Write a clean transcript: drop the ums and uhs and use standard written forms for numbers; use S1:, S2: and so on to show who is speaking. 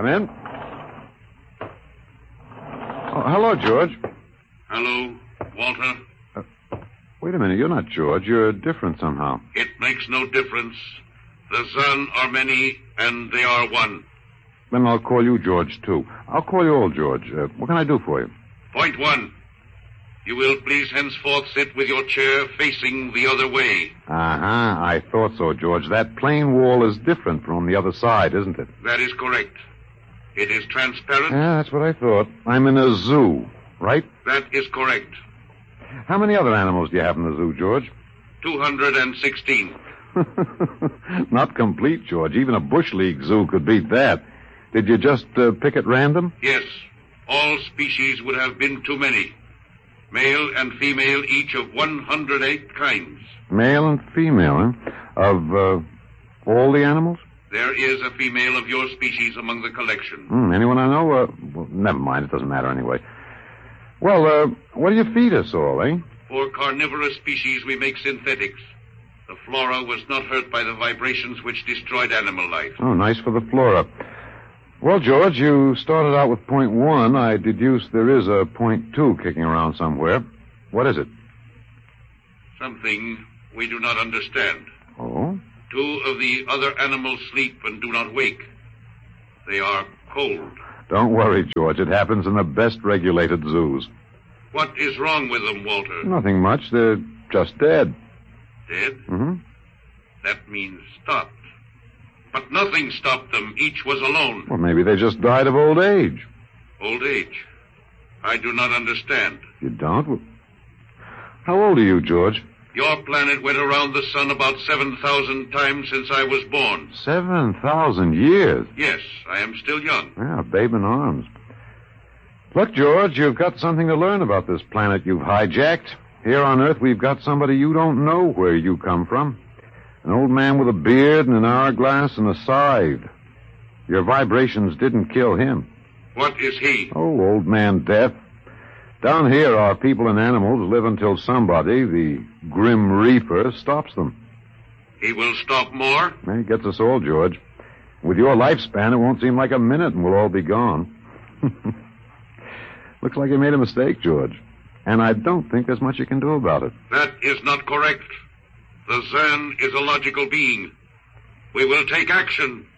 S1: Come in. Oh, hello, George.
S2: Hello, Walter.
S1: Wait a minute. You're not George. You're different somehow.
S2: It makes no difference. The Zan are many, and they are one.
S1: Then I'll call you George, too. I'll call you old George. What can I do for you?
S2: Point one. You will please henceforth sit with your chair facing the other way.
S1: Uh-huh. I thought so, George. That plain wall is different from the other side, isn't it?
S2: That is correct. It is transparent.
S1: Yeah, that's what I thought. I'm in a zoo, right?
S2: That is correct.
S1: How many other animals do you have in the zoo, George?
S2: 216.
S1: Not complete, George. Even a Bush League zoo could beat that. Did you just pick at random?
S2: Yes. All species would have been too many. Male and female, each of 108 kinds.
S1: Male and female, huh? Of all the animals?
S2: There is a female of your species among the collection.
S1: Anyone I know? Well, never mind. It doesn't matter anyway. Well, what do you feed us all, eh?
S2: For carnivorous species, we make synthetics. The flora was not hurt by the vibrations which destroyed animal life.
S1: Oh, nice for the flora. Well, George, you started out with point one. I deduce there is a point two kicking around somewhere. What is it?
S2: Something we do not understand.
S1: Oh?
S2: 2 of the other animals sleep and do not wake. They are cold.
S1: Don't worry, George. It happens in the best regulated zoos.
S2: What is wrong with them, Walter?
S1: Nothing much. They're just dead.
S2: Dead?
S1: Mm-hmm.
S2: That means stopped. But nothing stopped them. Each was alone.
S1: Well, maybe they just died of old age.
S2: Old age? I do not understand.
S1: You don't? Well, how old are you, George?
S2: Your planet went around the sun about 7,000 times since I was born.
S1: 7,000 years?
S2: Yes, I am still young.
S1: Yeah, a babe in arms. Look, George, you've got something to learn about this planet you've hijacked. Here on Earth, we've got somebody you don't know where you come from. An old man with a beard and an hourglass and a scythe. Your vibrations didn't kill him.
S2: What is he?
S1: Oh, old man Death. Down here, our people and animals live until somebody, the Grim Reaper, stops them.
S2: He will stop more?
S1: He gets us all, George. With your lifespan, it won't seem like a minute and we'll all be gone. Looks like you made a mistake, George. And I don't think there's much you can do about it.
S2: That is not correct. The Zan is a logical being. We will take action.